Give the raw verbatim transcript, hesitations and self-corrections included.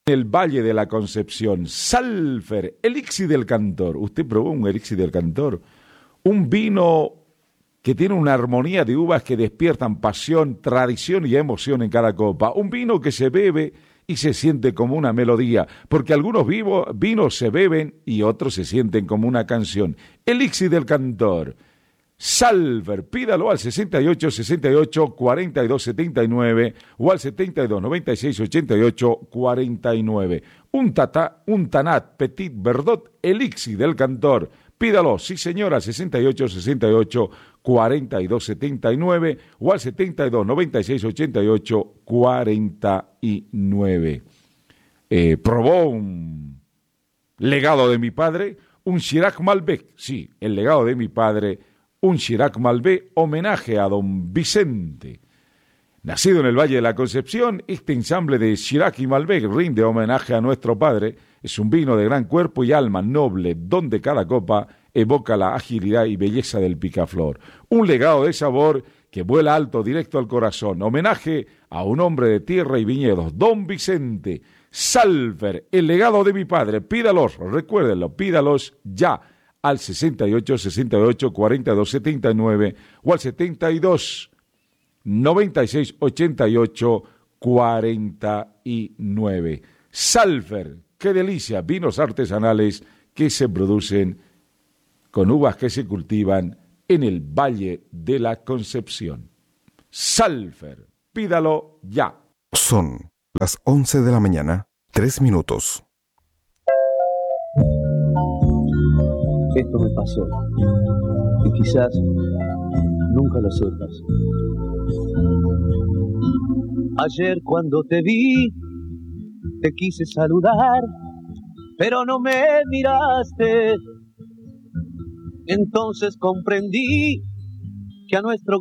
En el Valle de la Concepción, Salfer, elixir del cantor. ¿Usted probó un elixir del cantor? Un vino que tiene una armonía de uvas que despiertan pasión, tradición y emoción en cada copa. Un vino que se bebe y se siente como una melodía, porque algunos vivo, vinos se beben y otros se sienten como una canción. Elixir del cantor. Salver, pídalo al sesenta y ocho, sesenta y ocho, cuarenta y dos, setenta y nueve o al setenta y dos, noventa y seis, ochenta y ocho, cuarenta y nueve. Un, tata, un Tanat Petit Verdot, elixir del cantor. Pídalo, sí señora, al sesenta y ocho, sesenta y ocho, cuarenta y dos, setenta y nueve o al setenta y dos, noventa y seis, ochenta y ocho, cuarenta y nueve. Eh, ¿Probó un legado de mi padre? Un Chirac Malbec, sí, el legado de mi padre. Un Chirac Malbec, homenaje a don Vicente. Nacido en el Valle de la Concepción, este ensamble de Chirac y Malbec rinde homenaje a nuestro padre. Es un vino de gran cuerpo y alma noble, donde cada copa evoca la agilidad y belleza del picaflor. Un legado de sabor que vuela alto directo al corazón. Homenaje a un hombre de tierra y viñedos, don Vicente. Salver, el legado de mi padre. Pídalos, recuérdenlo, pídalos ya. Al sesenta y ocho, sesenta y ocho, cuarenta y dos, setenta y nueve o al setenta y dos, noventa y seis, ochenta y ocho, cuarenta y nueve. Salfer, qué delicia, vinos artesanales que se producen con uvas que se cultivan en el Valle de la Concepción. Salfer, pídalo ya. Son las once de la mañana, tres minutos. Esto me pasó, y quizás nunca lo sepas. Ayer cuando te vi, te quise saludar, pero no me miraste. Entonces comprendí que a nuestro